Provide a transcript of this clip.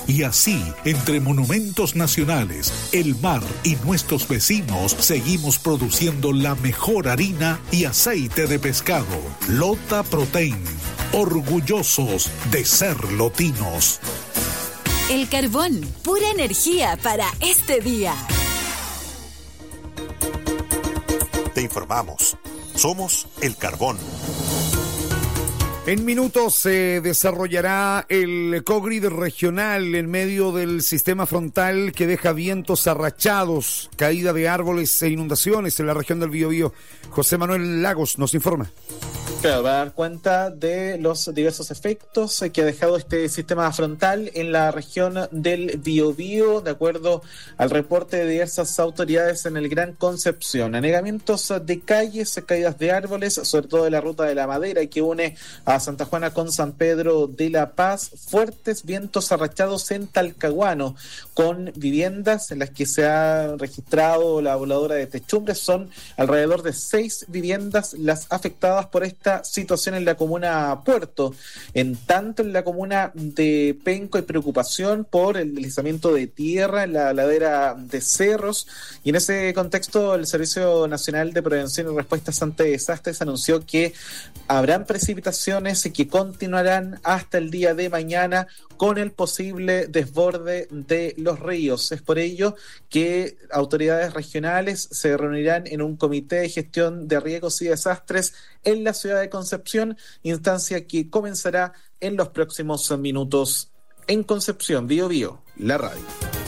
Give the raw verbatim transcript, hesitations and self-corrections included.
Y así, entre monumentos nacionales, el mar y nuestros vecinos, seguimos produciendo la mejor harina y aceite de pescado. Lota Protein, orgullosos de ser lotinos. El carbón, pura energía para este día. Te informamos. Somos El Carbón. En minutos se desarrollará el COGRID regional en medio del sistema frontal que deja vientos arrachados, caída de árboles e inundaciones en la región del Biobío. José Manuel Lagos nos informa. Claro, va a dar cuenta de los diversos efectos que ha dejado este sistema frontal en la región del Biobío, de acuerdo al reporte de diversas autoridades en el Gran Concepción. Anegamientos de calles, caídas de árboles, sobre todo de la ruta de la Madera que une a Santa Juana con San Pedro de la Paz, fuertes vientos arrachados en Talcahuano, con viviendas en las que se ha registrado la voladora de techumbres. Son alrededor de seis viviendas las afectadas por esta situación en la comuna Puerto. En tanto, en la comuna de Penco hay preocupación por el deslizamiento de tierra en la ladera de Cerros, y en ese contexto el Servicio Nacional de Prevención y Respuestas ante Desastres anunció que habrán precipitaciones que continuarán hasta el día de mañana con el posible desborde de los ríos. Es por ello que autoridades regionales se reunirán en un comité de gestión de riesgos y desastres en la ciudad de Concepción, instancia que comenzará en los próximos minutos. En Concepción, Bio Bio, la radio.